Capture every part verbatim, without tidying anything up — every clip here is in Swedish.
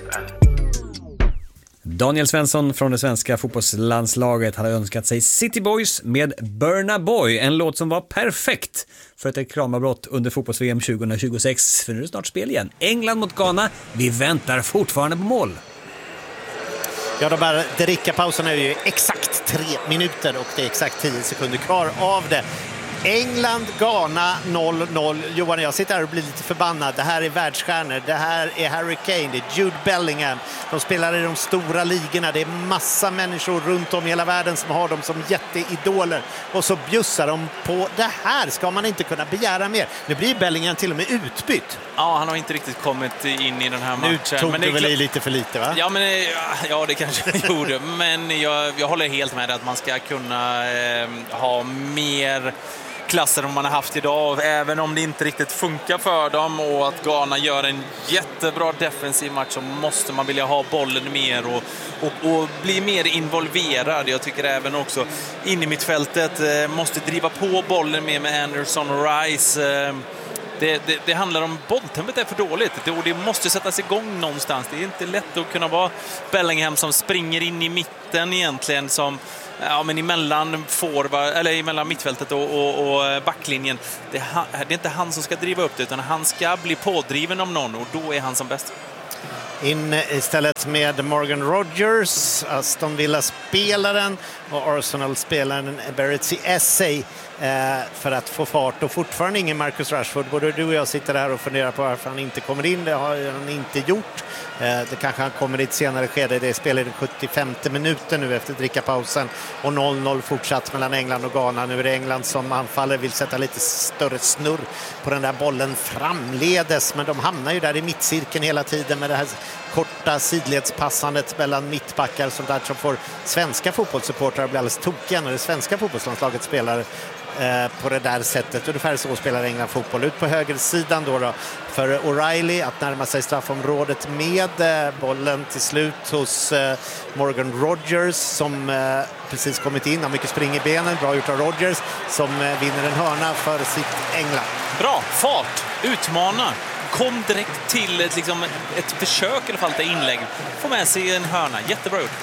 Daniel Svensson från det svenska fotbollslandslaget hade önskat sig City Boys med Burna Boy, en låt som var perfekt för ett reklamavbrott under fotbolls-V M tjugohundratjugosex, för nu är det snart spel igen. England mot Ghana, vi väntar fortfarande på mål. Ja, de här dricka-pauserna är ju exakt tre minuter och det är exakt tio sekunder kvar av det. England, Ghana noll noll. Johan, jag sitter här och blir lite förbannad. Det här är världsstjärnor. Det här är Harry Kane, det är Jude Bellingham. De spelar i de stora ligorna. Det är massa människor runt om i hela världen som har dem som jätteidoler. Och så bjussar de på det här. Ska man inte kunna begära mer? Nu blir Bellingham till och med utbytt. Ja, han har inte riktigt kommit in i den här matchen. Nu tog men du det väl klar... i lite för lite, va? Ja, men, ja det kanske jag gjorde. Men jag, jag håller helt med att man ska kunna eh, ha mer klasser om man har haft idag, även om det inte riktigt funkar för dem, och att Ghana gör en jättebra defensiv match, så måste man vilja ha bollen mer och, och, och bli mer involverad. Jag tycker även också in i mittfältet eh, måste driva på bollen mer med Anderson och Rice. Eh, det, det, det handlar om bolltempot är för dåligt, det, och det måste sättas igång någonstans. Det är inte lätt att kunna vara Bellingham som springer in i mitten egentligen, som ja, men emellan, forward, eller emellan mittfältet och, och, och backlinjen. Det är, han, det är inte han som ska driva upp det, utan han ska bli pådriven om någon, och då är han som bäst. In istället med Morgan Rogers, Aston Villa-spelaren, och Arsenal-spelaren Beretsy Esse eh, för att få fart. Och fortfarande ingen Marcus Rashford. Både du och jag sitter här och funderar på varför han inte kommer in. Det har han inte gjort. Eh, det kanske han kommer i ett senare skede. Det spelar i den sjuttiofemte minuten nu efter drickapausen. Och noll noll fortsatt mellan England och Ghana. Nu är det England som anfaller, vill sätta lite större snurr på den där bollen framledes. Men de hamnar ju där i mittcirkeln hela tiden med det här korta sidledspassandet mellan mittbackar, som där som får svenska fotbollssupportrar blir alldeles tokiga när det svenska fotbollslandslaget spelar eh, på det där sättet. Ungefär så spelar England fotboll. Ut på högersidan då, då för O'Reilly att närma sig straffområdet med eh, bollen till slut hos eh, Morgan Rogers, som eh, precis kommit in, har mycket spring i benen, bra gjort av Rogers, som eh, vinner en hörna för sitt England. Bra, fart, utmana. Kom direkt till ett, liksom, ett försök i alla fall till inlägg. Få med sig en hörna. Jättebra gjort.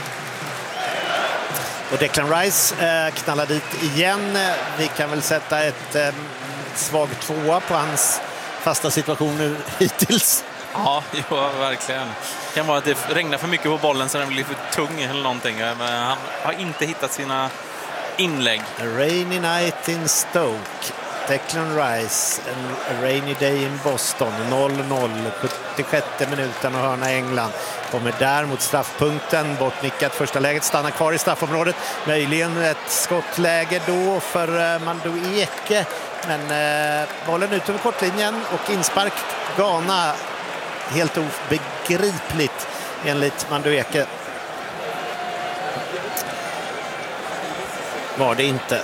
Och Declan Rice eh, knallar dit igen. Vi kan väl sätta ett eh, svag tvåa på hans fasta situationer hittills. Ja, ja, verkligen. Det kan vara att det regnar för mycket på bollen så den blir för tung eller någonting. Men han har inte hittat sina inlägg. A rainy night in Stoke. Declan Rice, en rainy day in Boston, noll noll, sjuttiosjätte minuten och hörna England. Kommer där mot straffpunkten, bortnickat första läget, stannar kvar i straffområdet. Möjligen ett skottläge då för Madueke, men eh, bollen ut över kortlinjen och inspark Ghana. Helt obegripligt enligt Madueke. Var det inte.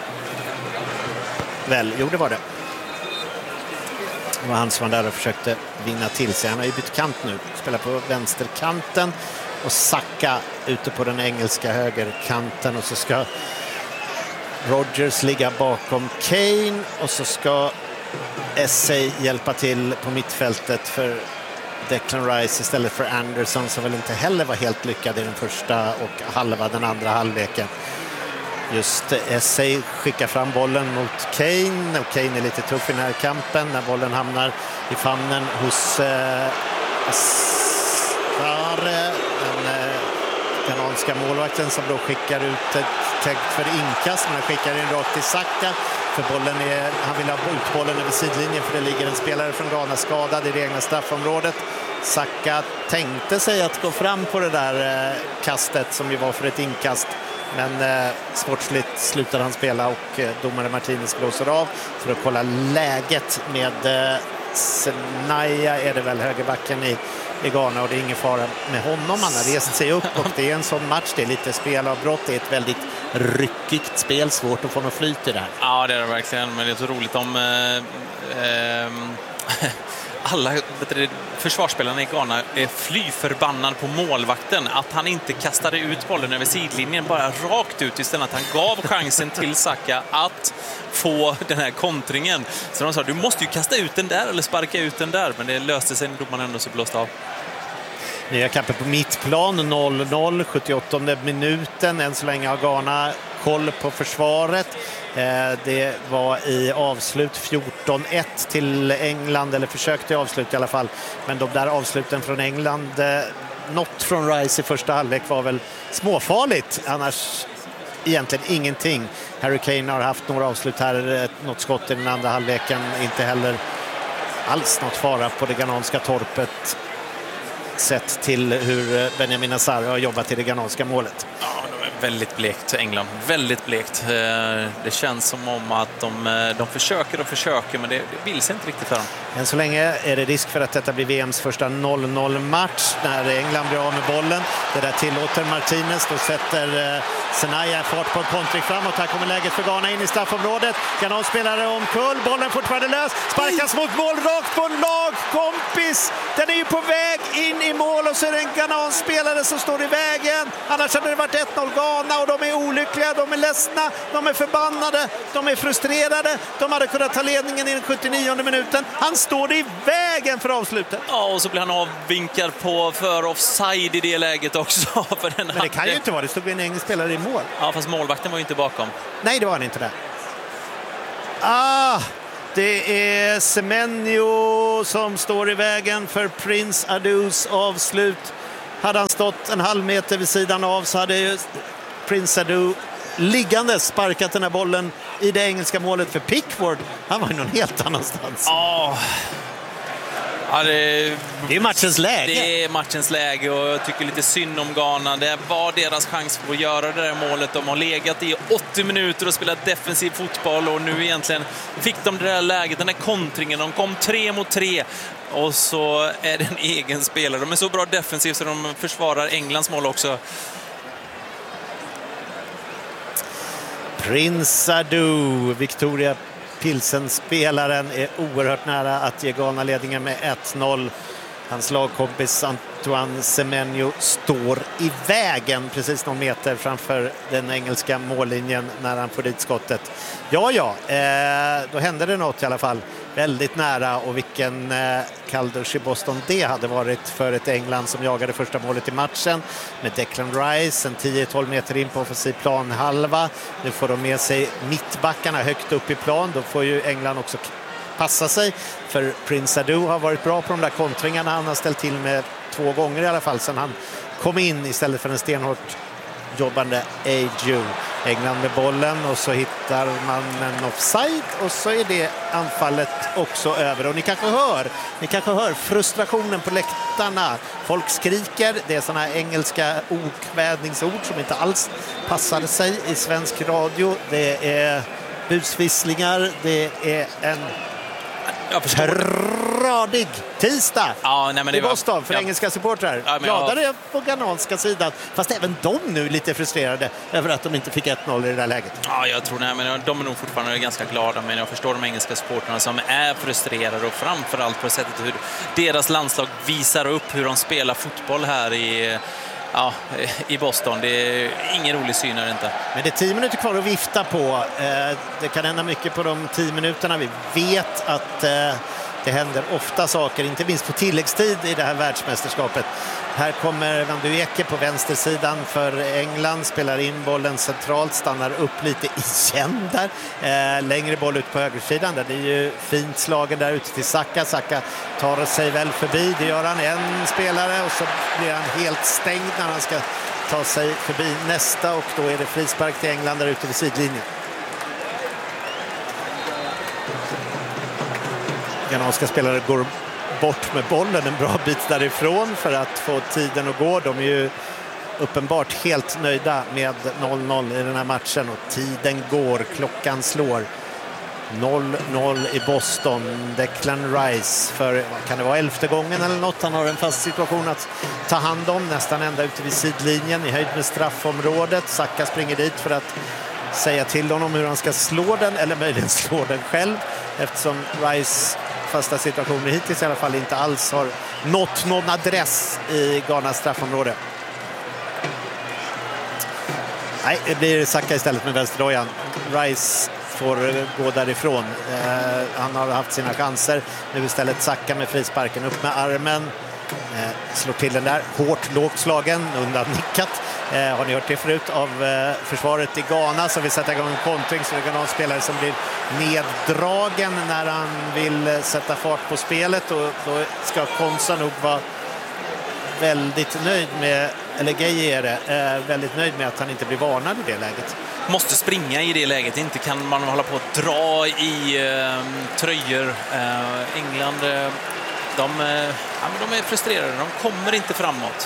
Väl, jo det var det. Det var han som var där och försökte vinna till sig. Han har ju bytt kant nu. Spelar på vänsterkanten. Och Saka ute på den engelska högerkanten. Och så ska Rogers ligga bakom Kane. Och så ska Esse hjälpa till på mittfältet för Declan Rice istället för Anderson, som väl inte heller var helt lyckad i den första och halva den andra halvleken. Just Esse skickar fram bollen mot Kane, och Kane är lite tuff i den här kampen när bollen hamnar i famnen hos eh, Asare, den eh, kanadska målvakten, som då skickar ut ett täckt för inkast, men han skickar in rakt till Saka, för bollen är, han vill ha ut bollen över sidlinjen, för det ligger en spelare från Ghana skadad i det egna straffområdet. Saka tänkte sig att gå fram på det där eh, kastet som ju var för ett inkast. Men eh, sportsligt slutar han spela och eh, domare Martinez blåser av för att kolla läget med eh, Senaya, är det väl, högerbacken i, i Ghana, och det är ingen fara med honom. Han har rest sig upp och det är en sån match, det är lite spelavbrott, det är ett väldigt ryckigt spel, svårt att få något flyt i det här. Ja, det är det verkligen, men det är så roligt om eh, eh, alla du, försvarsspelarna i Ghana är fly förbannad på målvakten att han inte kastade ut bollen över sidlinjen, bara rakt ut, istället att han gav chansen till Saka att få den här kontringen. Så de sa, du måste ju kasta ut den där eller sparka ut den där, men det löste sig när domaren ändå så blåste av. Nya kapper på mittplan, noll noll, sjuttioåttonde minuten. Än så länge har Ghana koll på försvaret. Eh, det var i avslut fjorton ett till England, eller försök till avslut i alla fall. Men de där avsluten från England, eh, något från Rice i första halvlek var väl småfarligt. Annars egentligen ingenting. Harry Kane har haft några avslut här, något skott i den andra halvleken. Inte heller alls något fara på det ghananska torpet. Sett till hur Benjamin Asare har jobbat i det ghananska målet. Ja, de är väldigt blekt, England. Väldigt blekt. Det känns som om att de, de försöker och försöker, men det, det vill sig inte riktigt för dem. Än så länge är det risk för att detta blir V M:s första noll noll-match när England blir av med bollen. Det där tillåter Martinez. Då sätter eh, Senaya fart på en kontring framåt. Här kommer läget för Ghana in i straffområdet. Ghanas spelare omkull. Bollen fortfarande lös. Sparkas mot mål rakt på en lagkompis. Den är ju på väg in i mål och så är det en Ghanas spelare som står i vägen. Annars hade det varit ett noll Ghana och de är olyckliga, de är ledsna, de är förbannade, de är frustrerade. De hade kunnat ta ledningen i den sjuttionionde minuten. Han står i vägen för avslutet. Ja, och så blir han avvinkad på för offside i det läget också. För den Men det kan ju inte vara, det stod en engelsk spelare i mål. Ja, fast målvakten var ju inte bakom. Nej, det var han inte där. Ah, det är Semenyo som står i vägen för Prince Adus avslut. Hade han stått en halv meter vid sidan av så hade ju Prince Adu liggande sparkat den här bollen i det engelska målet för Pickford. Han var ju någon helt annanstans. Ja, ja det, det är matchens läge. Det är matchens läge och jag tycker lite synd om Ghana. Det var deras chans för att göra det där målet. De har legat i åttio minuter och spelat defensiv fotboll och nu egentligen fick de det där läget, den där kontringen. De kom tre mot tre. Och så är det en egen spelare. De är så bra defensivt så de försvarar Englands mål också. Prince Adu, Victoria Pilsen-spelaren, är oerhört nära att ge Ghana ledningen med ett noll. Hans lagkompis Antoine Semenyo står i vägen precis någon meter framför den engelska mållinjen när han får dit skottet. Ja, ja, eh, då hände det något i alla fall. Väldigt nära, och vilken eh, kalldusch i Boston det hade varit för ett England som jagade första målet i matchen med Declan Rice, en tio tolv meter in på offensiv plan halva. Nu får de med sig mittbackarna högt upp i plan. Då får ju England också passa sig, för Prince Adu har varit bra på de där kontringarna. Han har ställt till med två gånger i alla fall sedan han kom in istället för en stenhårt jobbande Ayew. England med bollen och så hittar man en offside och så är det anfallet också över. Och ni kanske hör, ni kanske hör frustrationen på läktarna. Folk skriker, det är såna här engelska okvädningsord som inte alls passade sig i svensk radio. Det är busvisslingar, det är en tradig tisdag ja, nej, men det i Boston var, för ja. engelska supportrar. Ja, Gladare jag... på ghananska sidan. Fast även de nu lite frustrerade över att de inte fick ett noll i det där läget. Ja, jag tror nej, men de är nog fortfarande ganska glada. Men jag förstår de engelska supportrarna som är frustrerade. Och framförallt på sättet hur deras landslag visar upp hur de spelar fotboll här i... Ja, i Boston. Det är ingen rolig syn här inte. Men det är tio minuter kvar att vifta på. Det kan hända mycket på de tio minuterna. Vi vet att det händer ofta saker, inte minst på tilläggstid i det här världsmästerskapet. Här kommer Van de Eke på vänstersidan för England, spelar in bollen centralt, stannar upp lite igen där. Eh, längre boll ut på högersidan, där det är ju fint slagen där ute till Saka. Saka tar sig väl förbi, det gör han, en spelare, och så blir han helt stängd när han ska ta sig förbi nästa, och då är det frispark till England där ute vid sidlinjen. Ghananska spelare går bort med bollen en bra bit därifrån för att få tiden att gå. De är ju uppenbart helt nöjda med noll noll i den här matchen, och tiden går, klockan slår. noll noll i Boston. Declan Rice för, kan det vara elfte gången eller något, han har en fast situation att ta hand om, nästan ända ute vid sidlinjen i höjd med straffområdet. Saka springer dit för att säga till honom hur han ska slå den, eller möjligen slå den själv, eftersom Rice fasta situationer hittills i alla fall inte alls har nått någon adress i Ghanas straffområde. Nej, det blir Saka istället med vänsterdojan. Rice får gå därifrån. Eh, han har haft sina chanser. Nu istället Saka med frisparken upp med armen. Eh, slår till den där. Hårt, lågt slagen, undan nickat. Eh, har ni hört det förut av eh, försvaret i Ghana som vill sätta igång en kontring, så det är någon spelare som blir neddragen när han vill eh, sätta fart på spelet, och då ska Konsa nog vara väldigt nöjd med, eller Gay är det, eh, väldigt nöjd med att han inte blir varnad i det läget. Måste springa i det läget, inte kan man hålla på att dra i eh, tröjor. Eh, England, eh, de, eh, ja, men de är frustrerade, de kommer inte framåt.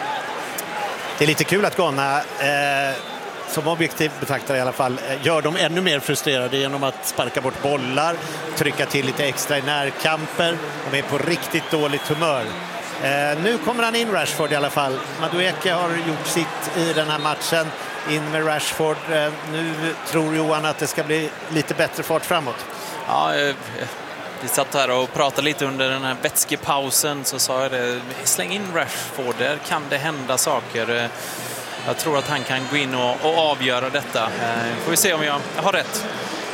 Det är lite kul att Ghana, eh, som objektiv betraktare i alla fall, eh, gör dem ännu mer frustrerade genom att sparka bort bollar, trycka till lite extra i närkamper. De är på riktigt dåligt humör. Eh, nu kommer han in, Rashford i alla fall. Madueke har gjort sitt i den här matchen. In med Rashford. Eh, nu tror Johan att det ska bli lite bättre fart framåt. Ja, eh, vi satt här och pratade lite under den här vätskepausen, så sa jag det, släng in Rashford, där kan det hända saker. Jag tror att han kan gå in och, och avgöra detta. Får vi se om jag har rätt.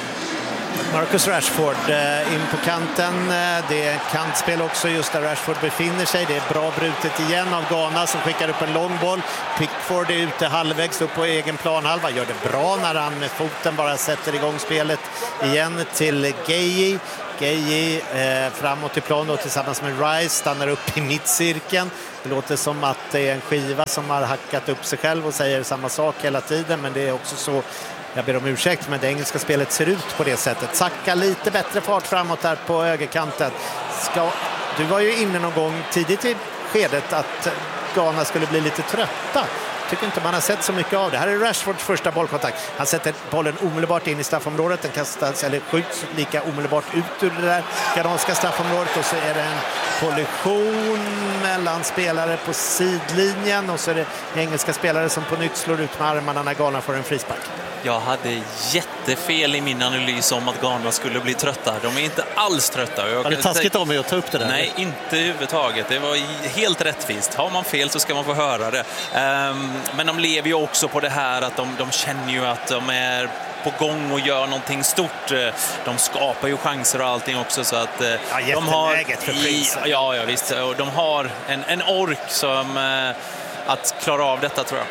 Marcus Rashford in på kanten. Det är kantspel också just där Rashford befinner sig. Det är bra brutet igen av Ghana som skickar upp en lång boll. Pickford är ute halvvägs upp på egen planhalva. Gör det bra när han med foten bara sätter igång spelet igen till Gueye. Gueye eh, framåt i plan då, tillsammans med Rice, stannar upp i mittcirkeln. Det låter som att det är en skiva som har hackat upp sig själv och säger samma sak hela tiden, men det är också så, jag ber om ursäkt, men det engelska spelet ser ut på det sättet. Saka lite bättre fart framåt här på högerkanten. Ska, du var ju inne någon gång tidigt i skedet att Ghana skulle bli lite trötta. Tycker inte man har sett så mycket av det. Här är Rashfords första bollkontakt. Han sätter bollen omedelbart in i straffområdet. Den kastas, eller skjuts lika omedelbart ut ur det där ghananska straffområdet. Och så är det en kollision mellan spelare på sidlinjen. Och så är det engelska spelare som på nytt slår ut med armarna när Ghana får en frispark. Jag hade jättefel i min analys om att Ghana skulle bli trötta. De är inte alls trötta. Jag var det taskigt av mig att ta upp det där? Nej, inte överhuvudtaget. Det var helt rättvist. Har man fel så ska man få höra det. Um, men de lever ju också på det här att de, de känner ju att de är på gång och gör någonting stort. De skapar ju chanser och allting också, så att ja, de har för i, ja, ja visst, och de har en, en ork som uh, att klara av detta, tror jag.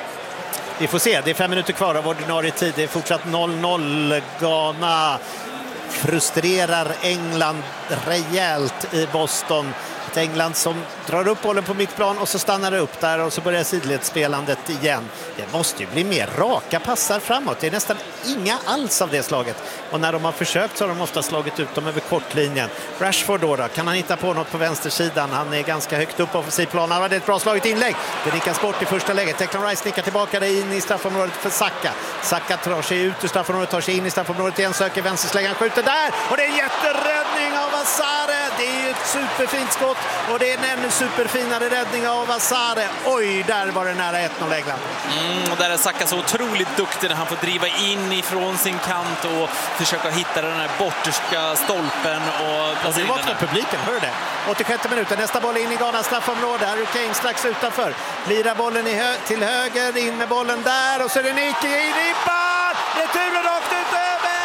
Vi får se, det är fem minuter kvar av ordinarie tid. Det är fortsatt noll noll. Ghana frustrerar England rejält i Boston. Ett England som drar upp bollen på mittplan och så stannar det upp där och så börjar sidledsspelandet igen. Det måste ju bli mer raka passar framåt. Det är nästan inga alls av det slaget. Och när de har försökt så har de ofta slagit ut dem över kortlinjen. Rashford då, då kan han hitta på något på vänstersidan. Han är ganska högt upp på offensivplanen. Det är ett bra slaget inlägg. Det nickas bort i första läget. Declan Rice nickar tillbaka det in i straffområdet för Saka. Saka tar sig ut ur straffområdet, tar sig in i straffområdet igen, söker vänstersläggan, skjuter där. Och det är en jätteräddning av Azare. Det är ju ett superfint skott. Och det är en ännu superfinare räddning av Azare. Oj, där var det nära ett noll England. Mm, och där är Saka så otroligt duktig när han får driva in ifrån sin kant och försöka hitta den här borterska stolpen. Och, och det var för publiken, hör det? åttiosjätte minuten, nästa boll in i Ghanas straffområde. Harry Kane strax utanför. Lirar bollen i hö- till höger, in med bollen där. Och så är det Niki i ribban! Returen rakt ut över!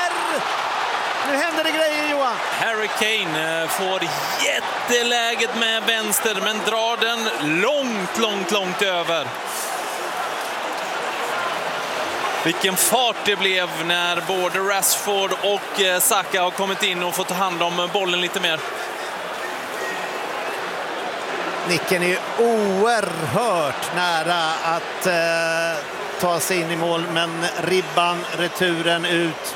Nu händer det grejer, Johan. Harry Kane får jätteläget med vänster, men drar den långt, långt, långt över. Vilken fart det blev när både Rashford och Saka har kommit in och fått ta hand om bollen lite mer. Nicken är oerhört nära att eh, ta sig in i mål, men ribban, returen ut.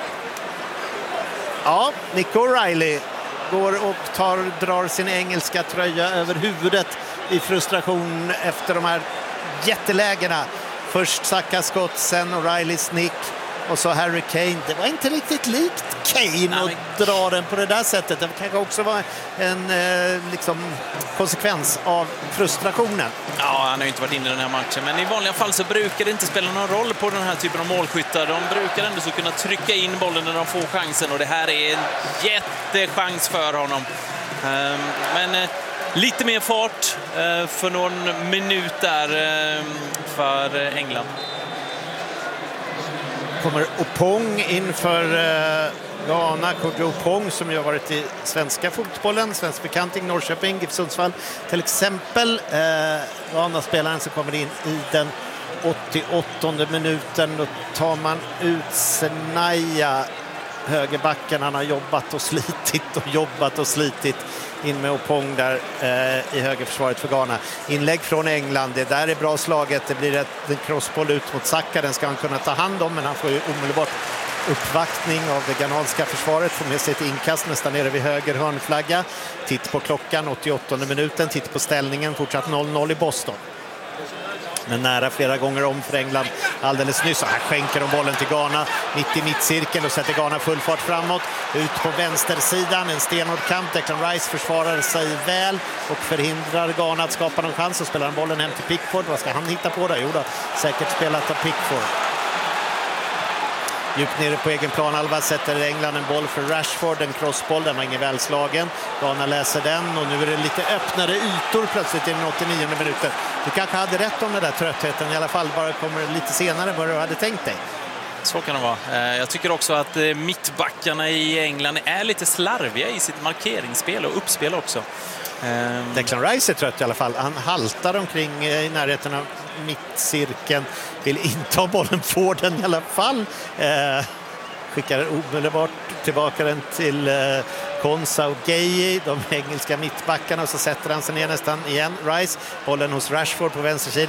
Ja, Nick O'Reilly går och tar, drar sin engelska tröja över huvudet i frustration efter de här jättelägena. Först Saka skott, sen O'Reillys nick och så Harry Kane. Det var inte riktigt likt Kane att dra den på det där sättet. Det kanske också var en eh, liksom, konsekvens av frustrationen. Ja, han har ju inte varit inne i den här matchen, men i vanliga fall så brukar det inte spela någon roll på den här typen av målskyttar. De brukar ändå så kunna trycka in bollen när de får chansen, och det här är en jättechans för honom. Um, men uh, lite mer fart uh, för någon minut där uh, för England. kommer Opong inför uh, Ghana. Kodjo Opong som ju har varit i svenska fotbollen, svensk bekanting, Norrköping, GIF Sundsvall till exempel. Uh, Ghana-spelaren som kommer in i den åttioåttonde minuten. Då tar man ut Senaya, högerbacken. Han har jobbat och slitit och jobbat och slitit. In med Opong där eh, i högerförsvaret för Ghana. Inlägg från England, det där är bra slaget. Det blir ett, en crossboll ut mot Saka. Den ska han kunna ta hand om, men han får ju omedelbart uppvaktning av det ghananska försvaret. Får med sig ett inkast nästan nere vid höger hörnflagga. Titt på klockan, åttioåttonde minuten. Titt på ställningen, fortsatt noll noll i Boston. Men nära flera gånger om för England alldeles nyss. Här skänker de bollen till Ghana mitt i mittcirkeln och sätter Ghana full fart framåt. Ut på vänstersidan, en stenhård kamp. Declan Rice försvarar sig väl och förhindrar Ghana att skapa någon chans. Och spelar han bollen hem till Pickford. Vad ska han hitta på där? Jo då, säkert spelat av Pickford. Djupt nere på egen plan Alva sätter England en boll för Rashford, en crossboll, den var ingen välslagen. Ghana läser den och nu är det lite öppnare ytor plötsligt i den åttionionde minuten. Du kanske hade rätt om den där tröttheten, i alla fall bara kommer lite senare än vad du hade tänkt dig. Så kan det vara. Jag tycker också att mittbackarna i England är lite slarviga i sitt markeringsspel och uppspel också. Declan Rice är trött i alla fall. Han haltar omkring i närheten av mittcirkeln. Vill inte ha bollen, får den i alla fall. Eh, skickar omedelbart tillbaka den till eh, Konsa och Gueye, de engelska mittbackarna. Och så sätter han sig ner nästan igen. Rice, bollen hos Rashford på vänster sida.